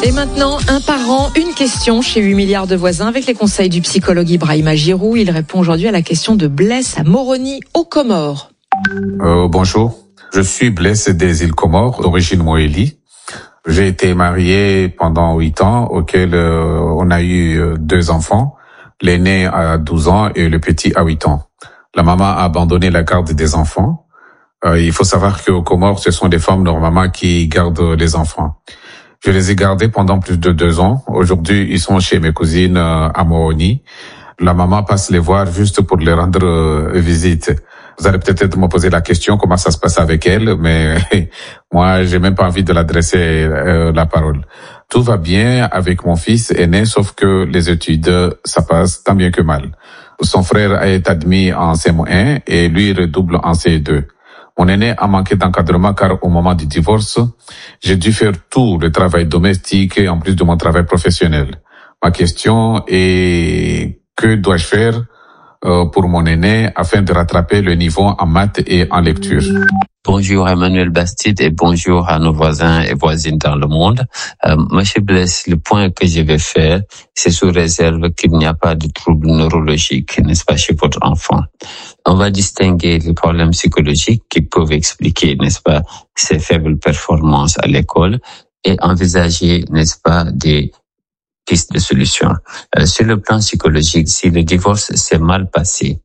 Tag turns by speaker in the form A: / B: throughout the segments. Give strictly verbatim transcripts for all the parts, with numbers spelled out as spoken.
A: Et maintenant, un parent, une question chez huit milliards de voisins avec les conseils du psychologue Ibrahima Giroux. Il répond aujourd'hui à la question de Blaise à Moroni, aux Comores.
B: Euh, bonjour, je suis Blaise des îles Comores, d'origine moélie. J'ai été marié pendant huit ans, auquel euh, on a eu euh, deux enfants, l'aîné à douze ans et le petit à huit ans. La maman a abandonné la garde des enfants. Euh, il faut savoir qu'aux Comores, ce sont des femmes normalement qui gardent les enfants. Je les ai gardés pendant plus de deux ans. Aujourd'hui, ils sont chez mes cousines euh, à Moroni. La maman passe les voir juste pour les rendre euh, visite. Vous allez peut-être me poser la question comment ça se passe avec elle, mais moi, j'ai même pas envie de l'adresser euh, la parole. Tout va bien avec mon fils aîné, sauf que les études, ça passe tant bien que mal. Son frère est admis en C M un et lui redouble en C deux. Mon aîné a manqué d'encadrement car au moment du divorce, j'ai dû faire tout le travail domestique en plus de mon travail professionnel. Ma question est, que dois-je faire euh, pour mon aîné afin de rattraper le niveau en maths et en lecture?
C: Bonjour Emmanuel Bastide et bonjour à nos voisins et voisines dans le monde. Euh, Monsieur Blaise, le point que je vais faire, c'est sous réserve qu'il n'y a pas de troubles neurologiques, n'est-ce pas, chez votre enfant. On va distinguer les problèmes psychologiques qui peuvent expliquer, n'est-ce pas, ses faibles performances à l'école et envisager, n'est-ce pas, des pistes de solution. Euh, sur le plan psychologique, si le divorce s'est mal passé,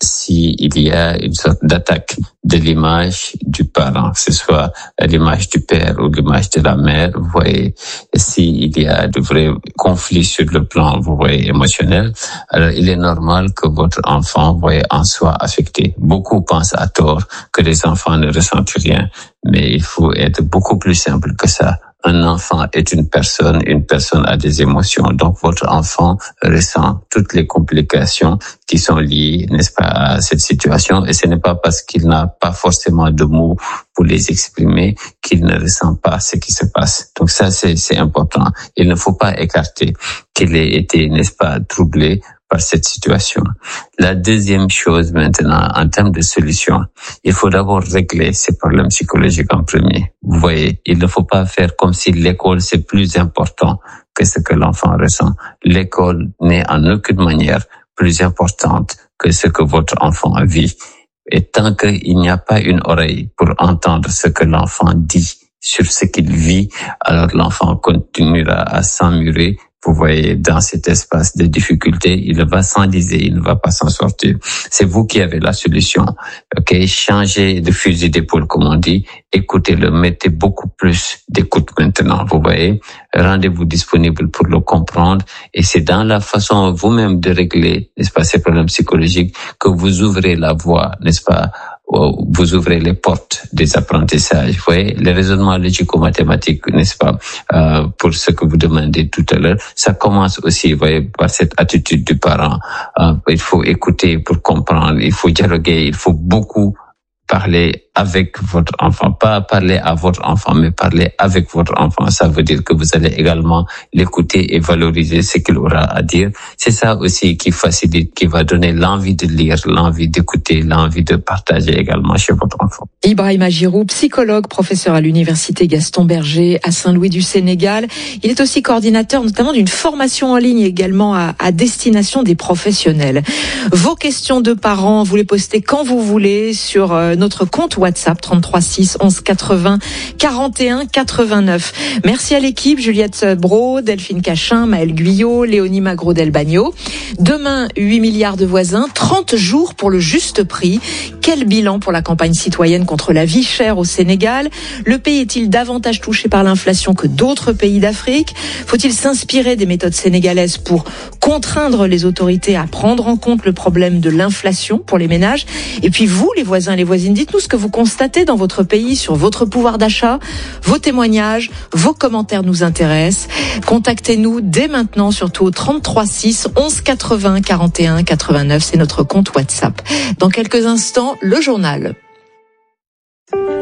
C: si il y a une sorte d'attaque de l'image du parent, que ce soit l'image du père ou l'image de la mère, vous voyez, s'il y a de vrais conflits sur le plan, vous voyez, émotionnel, alors il est normal que votre enfant, vous voyez, en soit affecté. Beaucoup pensent à tort que les enfants ne ressentent rien, mais il faut être beaucoup plus simple que ça. Un enfant est une personne, une personne a des émotions. Donc, votre enfant ressent toutes les complications qui sont liées, n'est-ce pas, à cette situation. Et ce n'est pas parce qu'il n'a pas forcément de mots pour les exprimer qu'il ne ressent pas ce qui se passe. Donc ça, c'est, c'est important. Il ne faut pas écarter qu'il ait été, n'est-ce pas, troublé par cette situation. La deuxième chose maintenant, en termes de solution, il faut d'abord régler ces problèmes psychologiques en premier. Vous voyez, il ne faut pas faire comme si l'école c'est plus important que ce que l'enfant ressent. L'école n'est en aucune manière plus importante que ce que votre enfant vit. Et tant qu'il n'y a pas une oreille pour entendre ce que l'enfant dit sur ce qu'il vit, alors l'enfant continuera à s'emmurer. Vous voyez, dans cet espace de difficulté, il va s'enliser, il ne va pas s'en sortir. C'est vous qui avez la solution. Ok, changez de fusil d'épaule, comme on dit. Écoutez-le, mettez beaucoup plus d'écoute maintenant. Vous voyez, rendez-vous disponible pour le comprendre. Et c'est dans la façon vous-même de régler, n'est-ce pas, ces problèmes psychologiques que vous ouvrez la voie, n'est-ce pas, vous ouvrez les portes des apprentissages. Vous voyez, les raisonnements logico-mathématiques, n'est-ce pas, euh, pour ce que vous demandez tout à l'heure, ça commence aussi, vous voyez, par cette attitude du parent. Euh, il faut écouter pour comprendre, il faut dialoguer, il faut beaucoup parler avec votre enfant, pas parler à votre enfant, mais parler avec votre enfant. Ça veut dire que vous allez également l'écouter et valoriser ce qu'il aura à dire. C'est ça aussi qui facilite, qui va donner l'envie de lire, l'envie d'écouter, l'envie de partager également chez votre enfant.
A: Ibrahima Giroux, psychologue, professeur à l'université Gaston Berger à Saint-Louis du Sénégal. Il est aussi coordinateur notamment d'une formation en ligne également à, à destination des professionnels. Vos questions de parents, vous les postez quand vous voulez sur euh, notre compte WhatsApp trente-trois six onze quatre-vingts quarante et un quatre-vingt-neuf. Merci à l'équipe, Juliette Brault, Delphine Cachin, Maëlle Guyot, Léonie Magro-Delbagno. Demain, huit milliards de voisins, trente jours pour le juste prix. Quel bilan pour la campagne citoyenne contre la vie chère au Sénégal? Le pays est-il davantage touché par l'inflation que d'autres pays d'Afrique? Faut-il s'inspirer des méthodes sénégalaises pour contraindre les autorités à prendre en compte le problème de l'inflation pour les ménages? Et puis vous, les voisins, les voisines, dites-nous ce que vous constatez dans votre pays sur votre pouvoir d'achat. Vos témoignages, vos commentaires nous intéressent. Contactez-nous dès maintenant, surtout au trente-trois six onze quatre-vingts quarante et un quatre-vingt-neuf. C'est notre compte WhatsApp. Dans quelques instants, le journal.
D: Tout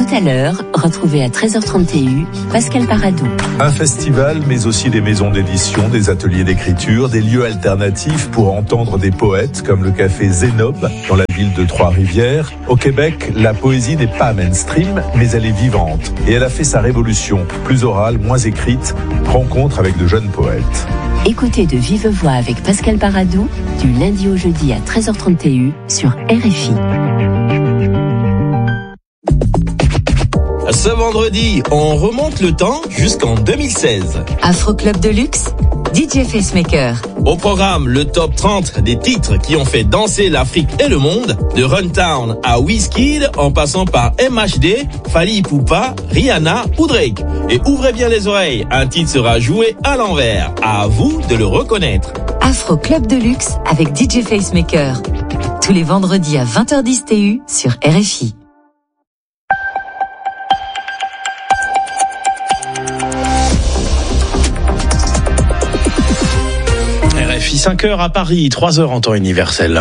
D: Tout à l'heure, retrouvez à treize heures trente T U Pascal Paradou.
E: Un festival, mais aussi des maisons d'édition, des ateliers d'écriture, des lieux alternatifs pour entendre des poètes, comme le café Zénob dans la ville de Trois-Rivières. Au Québec, la poésie n'est pas mainstream, mais elle est vivante. Et elle a fait sa révolution, plus orale, moins écrite, rencontre avec de jeunes poètes.
D: Écoutez de vive voix avec Pascal Paradou, du lundi au jeudi à treize heures trente T U sur R F I.
F: Ce vendredi, on remonte le temps jusqu'en deux mille seize.
G: Afro Club de luxe, D J Facemaker.
F: Au programme, le top trente des titres qui ont fait danser l'Afrique et le monde, de Runtown à Wizkid, en passant par M H D, Fally Ipupa, Rihanna ou Drake. Et ouvrez bien les oreilles, un titre sera joué à l'envers. À vous de le reconnaître.
G: Afro Club de luxe avec D J Facemaker. Tous les vendredis à vingt heures dix T U sur R F I.
H: R F I cinq heures à Paris, trois heures en temps universel.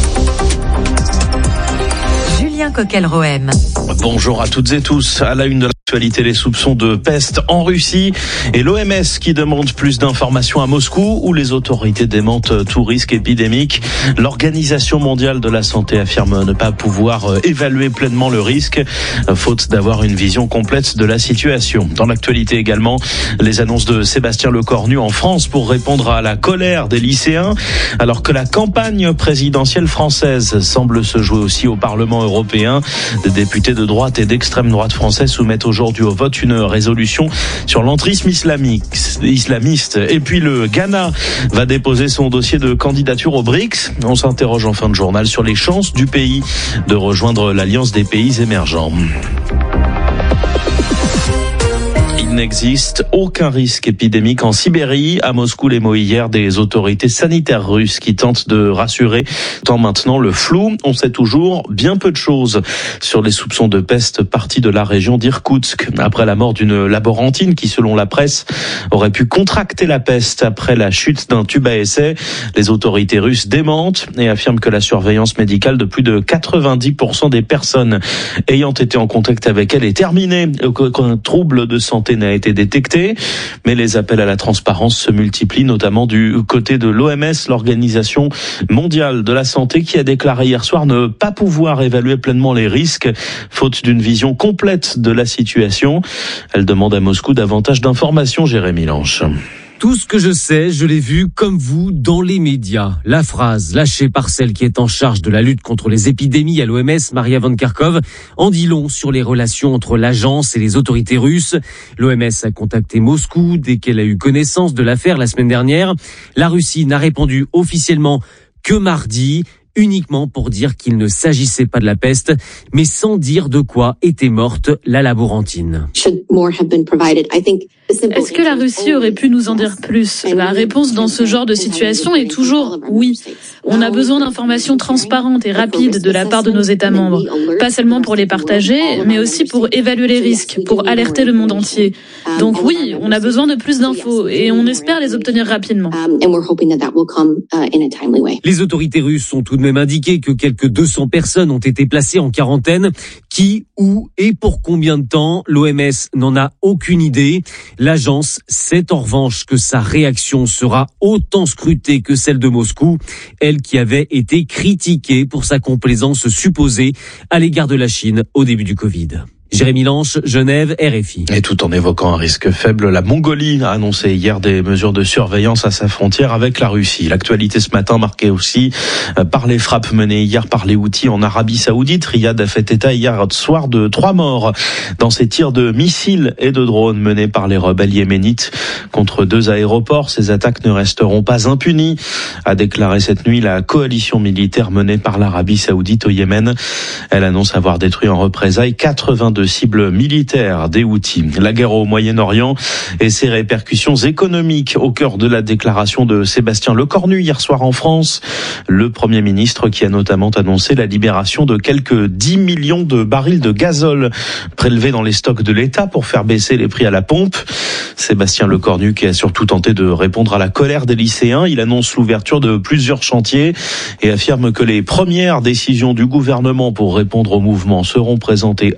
G: Julien Coquel-Rohem.
H: Bonjour à toutes et tous. À la une de l'actualité, les soupçons de peste en Russie et l'O M S qui demande plus d'informations à Moscou où les autorités démentent tout risque épidémique. L'Organisation mondiale de la santé affirme ne pas pouvoir évaluer pleinement le risque, faute d'avoir une vision complète de la situation. Dans l'actualité également, les annonces de Sébastien Lecornu en France pour répondre à la colère des lycéens, alors que la campagne présidentielle française semble se jouer aussi au Parlement européen. Des députés de droite et d'extrême droite français soumettent aujourd'hui au vote une résolution sur l'entrisme islamique, islamiste. Et puis le Ghana va déposer son dossier de candidature au B R I C S. On s'interroge en fin de journal sur les chances du pays de rejoindre l'Alliance des pays émergents. Il n'existe aucun risque épidémique en Sibérie. À Moscou, les mots hier des autorités sanitaires russes qui tentent de rassurer. Tant maintenant le flou, on sait toujours bien peu de choses sur les soupçons de peste partis de la région d'Irkoutsk. Après la mort d'une laborantine qui, selon la presse, aurait pu contracter la peste après la chute d'un tube à essai, les autorités russes démentent et affirment que la surveillance médicale de plus de quatre-vingt-dix pour cent des personnes ayant été en contact avec elle est terminée, qu'un trouble de santé n'a été détecté, mais les appels à la transparence se multiplient, notamment du côté de l'O M S, l'Organisation mondiale de la santé, qui a déclaré hier soir ne pas pouvoir évaluer pleinement les risques, faute d'une vision complète de la situation. Elle demande à Moscou davantage d'informations, Jérémy Lanche.
I: Tout ce que je sais, je l'ai vu comme vous dans les médias. La phrase lâchée par celle qui est en charge de la lutte contre les épidémies à l'O M S, Maria Van Kerkhove, en dit long sur les relations entre l'agence et les autorités russes. L'O M S a contacté Moscou dès qu'elle a eu connaissance de l'affaire la semaine dernière. La Russie n'a répondu officiellement que mardi, uniquement pour dire qu'il ne s'agissait pas de la peste, mais sans dire de quoi était morte la laborantine.
J: Est-ce que la Russie aurait pu nous en dire plus? La réponse dans ce genre de situation est toujours oui. On a besoin d'informations transparentes et rapides de la part de nos États membres, pas seulement pour les partager, mais aussi pour évaluer les risques, pour alerter le monde entier. Donc oui, on a besoin de plus d'infos et on espère les obtenir rapidement.
I: Les autorités russes ont tout de même indiqué que quelques deux cents personnes ont été placées en quarantaine. Qui, où et pour combien de temps? L'O M S n'en a aucune idée. L'agence sait en revanche que sa réaction sera autant scrutée que celle de Moscou, elle qui avait été critiquée pour sa complaisance supposée à l'égard de la Chine au début du Covid. Jérémy Lanche, Genève, R F I.
H: Et tout en évoquant un risque faible, la Mongolie a annoncé hier des mesures de surveillance à sa frontière avec la Russie. L'actualité ce matin marquée aussi par les frappes menées hier par les Houthis en Arabie Saoudite. Riyad a fait état hier soir de trois morts dans ces tirs de missiles et de drones menés par les rebelles yéménites contre deux aéroports. Ces attaques ne resteront pas impunies, a déclaré cette nuit la coalition militaire menée par l'Arabie Saoudite au Yémen. Elle annonce avoir détruit en représailles quatre-vingt-deux de cibles militaires des Houthis. La guerre au Moyen-Orient et ses répercussions économiques au cœur de la déclaration de Sébastien Lecornu hier soir en France. Le Premier ministre qui a notamment annoncé la libération de quelques dix millions de barils de gazole prélevés dans les stocks de l'État pour faire baisser les prix à la pompe. Sébastien Lecornu qui a surtout tenté de répondre à la colère des lycéens. Il annonce l'ouverture de plusieurs chantiers et affirme que les premières décisions du gouvernement pour répondre au mouvement seront présentées à la fin du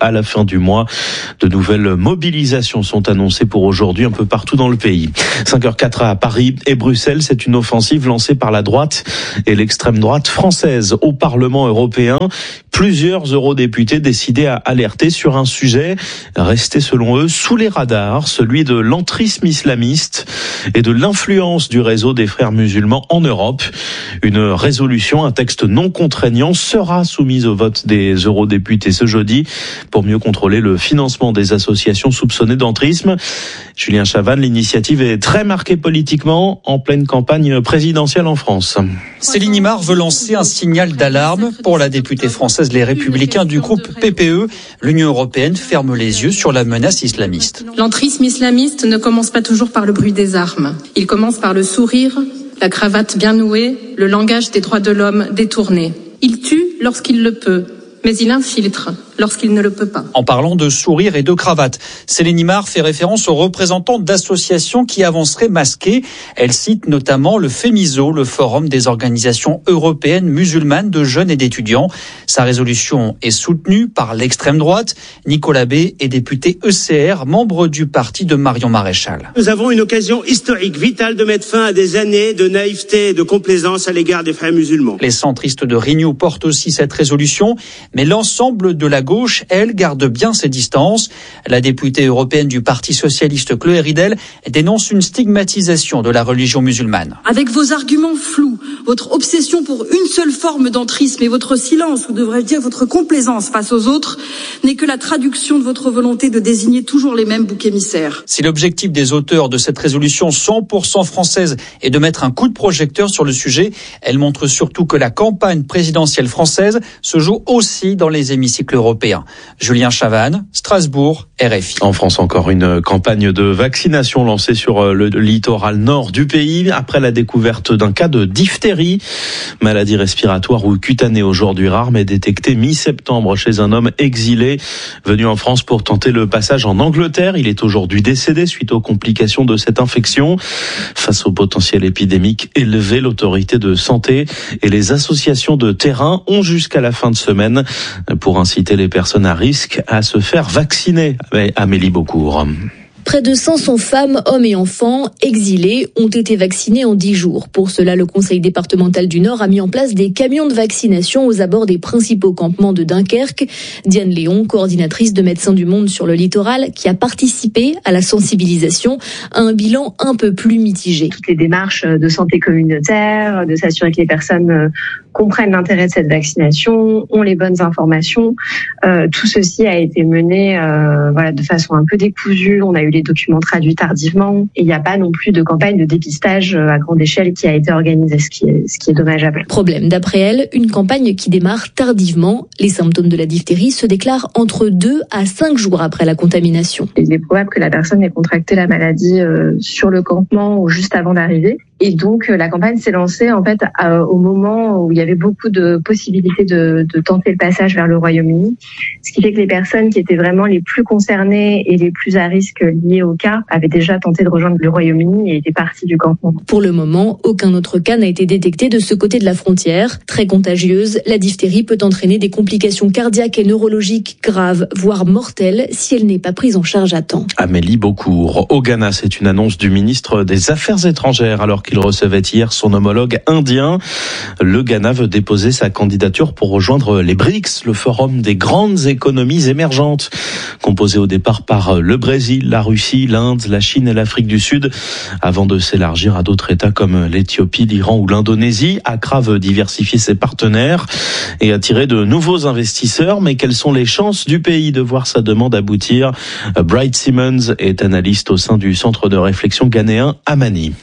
H: du mois. De nouvelles mobilisations sont annoncées pour aujourd'hui un peu partout dans le pays. cinq heures zéro quatre à Paris et Bruxelles, c'est une offensive lancée par la droite et l'extrême droite française au Parlement européen. Plusieurs eurodéputés décidés à alerter sur un sujet resté selon eux sous les radars, celui de l'entrisme islamiste et de l'influence du réseau des frères musulmans en Europe. Une résolution, un texte non contraignant sera soumise au vote des eurodéputés ce jeudi pour mieux contrôler le financement des associations soupçonnées d'entrisme. Julien Chavannes, l'initiative est très marquée politiquement en pleine campagne présidentielle en France.
K: Céline Imard veut lancer un signal d'alarme pour la députée française Les Républicains du groupe P P E. L'Union européenne ferme les yeux sur la menace islamiste.
L: L'entrisme islamiste ne commence pas toujours par le bruit des armes. Il commence par le sourire, la cravate bien nouée, le langage des droits de l'homme détourné. Il tue lorsqu'il le peut, mais il infiltre lorsqu'il ne le peut pas.
K: En parlant de sourire et de cravate, Céline Imard fait référence aux représentants d'associations qui avanceraient masqués. Elle cite notamment le FEMISO, le Forum des organisations européennes musulmanes de jeunes et d'étudiants. Sa résolution est soutenue par l'extrême droite. Nicolas B est député E C R, membre du parti de Marion Maréchal.
M: Nous avons une occasion historique, vitale, de mettre fin à des années de naïveté et de complaisance à l'égard des frères musulmans.
K: Les centristes de Renew portent aussi cette résolution, mais l'ensemble de la gauche, elle, garde bien ses distances. La députée européenne du Parti socialiste Chloé Ridel dénonce une stigmatisation de la religion musulmane.
N: Avec vos arguments flous, votre obsession pour une seule forme d'entrisme et votre silence, ou devrais-je dire votre complaisance face aux autres, n'est que la traduction de votre volonté de désigner toujours les mêmes boucs émissaires.
K: Si l'objectif des auteurs de cette résolution cent pour cent française est de mettre un coup de projecteur sur le sujet, elle montre surtout que la campagne présidentielle française se joue aussi dans les hémicycles européens. Julien Chavannes, Strasbourg, R F I.
H: En France, encore une campagne de vaccination lancée sur le littoral nord du pays après la découverte d'un cas de diphtérie, maladie respiratoire ou cutanée aujourd'hui rare mais détectée mi-septembre chez un homme exilé venu en France pour tenter le passage en Angleterre. Il est aujourd'hui décédé suite aux complications de cette infection. Face au potentiel épidémique élevé, l'autorité de santé et les associations de terrain ont jusqu'à la fin de semaine pour inciter les personnes à risque à se faire vacciner. Amélie Beaucourt.
O: Près de cinq cents femmes, hommes et enfants exilés ont été vaccinés en dix jours. Pour cela, le Conseil départemental du Nord a mis en place des camions de vaccination aux abords des principaux campements de Dunkerque. Diane Léon, coordinatrice de Médecins du Monde sur le littoral, qui a participé à la sensibilisation, a un bilan un peu plus mitigé.
P: Toutes les démarches de santé communautaire, de s'assurer que les personnes comprennent l'intérêt de cette vaccination, ont les bonnes informations. Euh, tout ceci a été mené euh, voilà, de façon un peu décousue. On a eu les documents traduits tardivement et il n'y a pas non plus de campagne de dépistage à grande échelle qui a été organisée, ce qui est, ce qui est dommageable.
O: Problème, d'après elle, une campagne qui démarre tardivement. Les symptômes de la diphtérie se déclarent entre deux à cinq jours après la contamination.
P: Il est probable que la personne ait contracté la maladie euh, sur le campement ou juste avant d'arriver. Et donc, la campagne s'est lancée en fait à, au moment où il y avait beaucoup de possibilités de, de tenter le passage vers le Royaume-Uni. Ce qui fait que les personnes qui étaient vraiment les plus concernées et les plus à risque liés au cas avaient déjà tenté de rejoindre le Royaume-Uni et étaient partis du campement.
O: Pour le moment, aucun autre cas n'a été détecté de ce côté de la frontière. Très contagieuse, la diphtérie peut entraîner des complications cardiaques et neurologiques graves, voire mortelles, si elle n'est pas prise en charge à temps.
H: Amélie Beaucourt. Au Ghana, c'est une annonce du ministre des Affaires étrangères alors qu'il recevait hier son homologue indien. Le Ghana veut déposer sa candidature pour rejoindre les B R I C S, le forum des grandes économies émergentes, composé au départ par le Brésil, la Russie, l'Inde, la Chine et l'Afrique du Sud, avant de s'élargir à d'autres États comme l'Éthiopie, l'Iran ou l'Indonésie. Accra veut diversifier ses partenaires et attirer de nouveaux investisseurs. Mais quelles sont les chances du pays de voir sa demande aboutir? Bright Simmons est analyste au sein du centre de réflexion ghanéen Amani.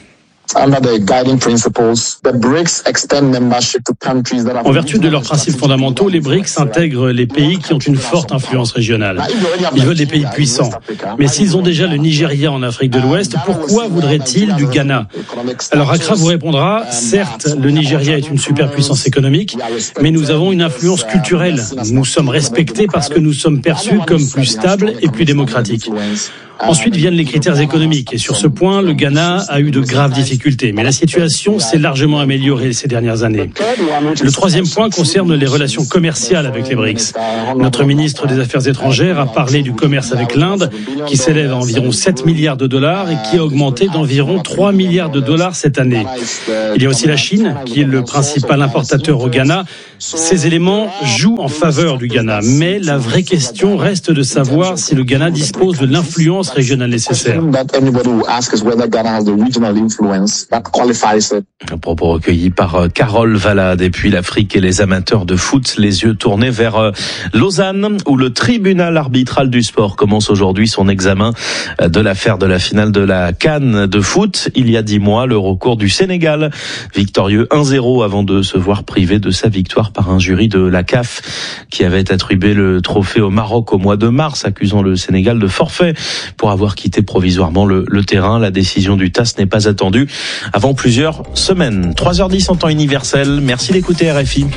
Q: En vertu de leurs principes fondamentaux, les B R I C S intègrent les pays qui ont une forte influence régionale. Ils veulent des pays puissants. Mais s'ils ont déjà le Nigeria en Afrique de l'Ouest, pourquoi voudraient-ils du Ghana? Alors Accra vous répondra, certes, le Nigeria est une superpuissance économique, mais nous avons une influence culturelle. Nous sommes respectés parce que nous sommes perçus comme plus stables et plus démocratiques. Ensuite viennent les critères économiques. Et sur ce point, le Ghana a eu de graves difficultés. difficultés, mais la situation s'est largement améliorée ces dernières années. Le troisième point concerne les relations commerciales avec les B R I C S. Notre ministre des Affaires étrangères a parlé du commerce avec l'Inde, qui s'élève à environ sept milliards de dollars et qui a augmenté d'environ trois milliards de dollars cette année. Il y a aussi la Chine, qui est le principal importateur au Ghana. Ces éléments jouent en faveur du Ghana, mais la vraie question reste de savoir si le Ghana dispose de l'influence régionale nécessaire.
H: Un propos recueilli par Carole Valade. Et puis l'Afrique et les amateurs de foot, les yeux tournés vers Lausanne, où le tribunal arbitral du sport commence aujourd'hui son examen de l'affaire de la finale de la CAN de foot. Il y a dix mois, le recours du Sénégal, victorieux un zéro avant de se voir privé de sa victoire par un jury de la C A F qui avait attribué le trophée au Maroc au mois de mars, accusant le Sénégal de forfait pour avoir quitté provisoirement le, le terrain. La décision du T A S n'est pas attendue avant plusieurs semaines. trois heures dix en temps universel. Merci d'écouter R F I.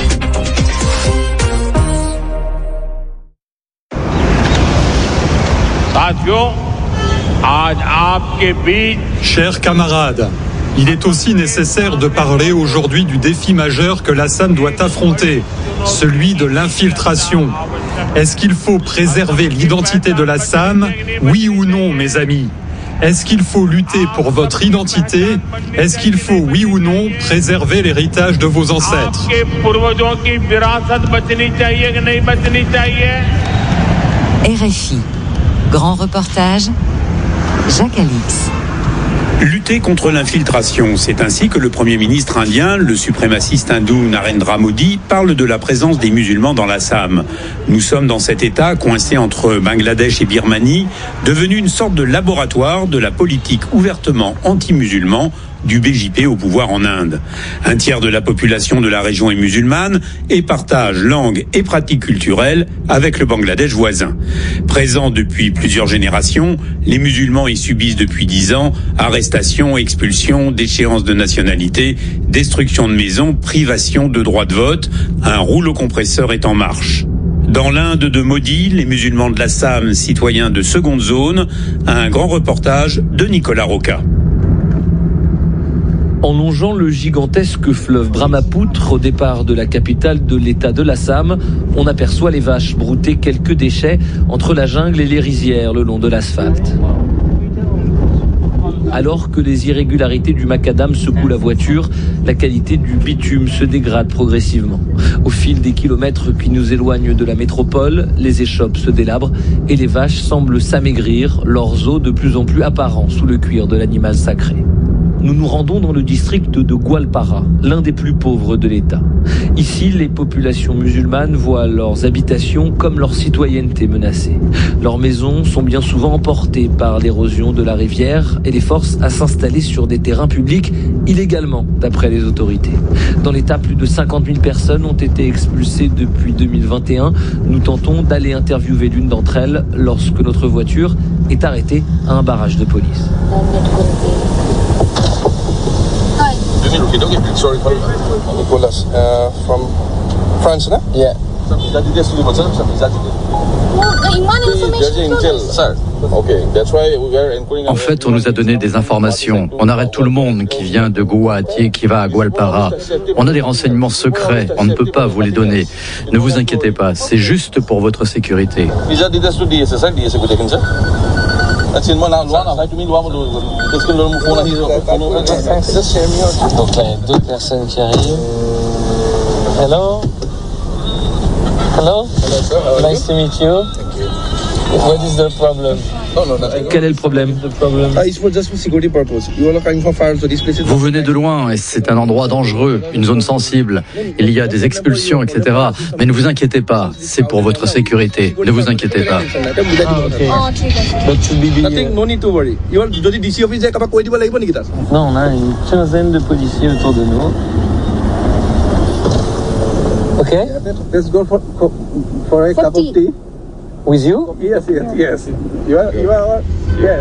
R: Chers camarades, il est aussi nécessaire de parler aujourd'hui du défi majeur que l'Assam doit affronter, celui de l'infiltration. Est-ce qu'il faut préserver l'identité de l'Assam? Oui ou non, mes amis? Est-ce qu'il faut lutter pour votre identité? Est-ce qu'il faut, oui ou non, préserver l'héritage de vos ancêtres?
G: R F I. Grand reportage, Jacques Alix.
S: Lutter contre l'infiltration, c'est ainsi que le Premier ministre indien, le suprémaciste hindou Narendra Modi, parle de la présence des musulmans dans l'Assam. Nous sommes dans cet État coincé entre Bangladesh et Birmanie, devenu une sorte de laboratoire de la politique ouvertement anti-musulman du B J P au pouvoir en Inde. Un tiers de la population de la région est musulmane et partage langue et pratiques culturelles avec le Bangladesh voisin. Présents depuis plusieurs générations, les musulmans y subissent depuis dix ans arrestations, expulsions, déchéances de nationalité, destruction de maisons, privation de droit de vote. Un rouleau compresseur est en marche. Dans l'Inde de Modi, les musulmans de l'Assam, citoyens de seconde zone, un grand reportage de Nicolas Roca.
T: En longeant le gigantesque fleuve Brahmapoutre au départ de la capitale de l'État de l'Assam, on aperçoit les vaches brouter quelques déchets entre la jungle et les rizières le long de l'asphalte. Alors que les irrégularités du macadam secouent la voiture, la qualité du bitume se dégrade progressivement. Au fil des kilomètres qui nous éloignent de la métropole, les échoppes se délabrent et les vaches semblent s'amaigrir, leurs os de plus en plus apparents sous le cuir de l'animal sacré. Nous nous rendons dans le district de Gwalpara, l'un des plus pauvres de l'État. Ici, les populations musulmanes voient leurs habitations comme leur citoyenneté menacée. Leurs maisons sont bien souvent emportées par l'érosion de la rivière et les forcent à s'installer sur des terrains publics illégalement, d'après les autorités. Dans l'État, plus de cinquante mille personnes ont été expulsées depuis deux mille vingt et un. Nous tentons d'aller interviewer l'une d'entre elles lorsque notre voiture est arrêtée à un barrage de police.
U: Nicolas, uh, from France, no? Yeah.
V: En fait, on nous a donné des informations. On arrête tout le monde qui vient de Guwahati, qui va à Gwalpara. On a des renseignements secrets. On ne peut pas vous les donner. Ne vous inquiétez pas. C'est juste pour votre sécurité.
T: Donc là, il y a deux personnes qui arrivent. Hello. Hello. Nice to meet you. What is the problem? Quel est le problème?
V: Vous venez de loin et c'est un endroit dangereux, une zone sensible. Il y a des expulsions, et cetera. Mais ne vous inquiétez pas, c'est pour votre sécurité. Ne vous inquiétez pas.
T: Ah, okay. Non, on a une quinzaine de policiers autour de nous. Ok.
U: Let's go for, for a cup of tea.
T: With you?
U: Yes, yes, yes. You are, you are, yes.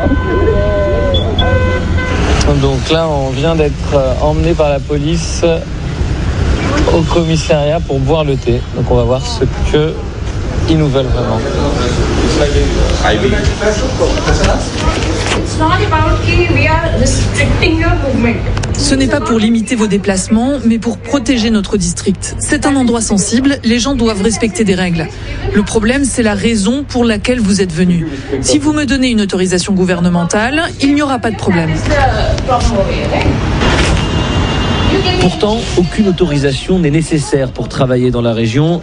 T: Donc là, on vient d'être emmené par la police au commissariat pour boire le thé. Donc on va voir ce que ils nous veulent vraiment.
B: Ce n'est pas pour limiter vos déplacements, mais pour protéger notre district. C'est un endroit sensible, les gens doivent respecter des règles. Le problème, c'est la raison pour laquelle vous êtes venu. Si vous me donnez une autorisation gouvernementale, il n'y aura pas de problème.
T: Pourtant, aucune autorisation n'est nécessaire pour travailler dans la région.